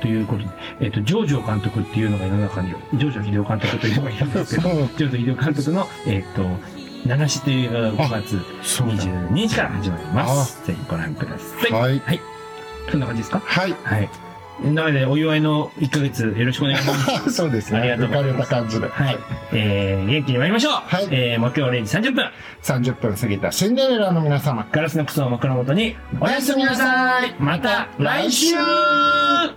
ということで、ジョージョ監督っていうのが世の中に、ジョージョ秀夫監督というのがいるんですけど、ジョージョ秀夫監督の、七しという映画が5月22日から始まります。ぜひご覧ください。はい。はい。そんな感じですか？ はい。 はい。なので、お祝いの1ヶ月よろしくお願いします。 そうですね。 ありがとうございます。 浮かれた感じで。 はい。元気に参りましょう。はい。木曜0時30分。 30分過ぎたシンデレラの皆様。 ガラスの靴を枕元に、おやすみなさい。また来週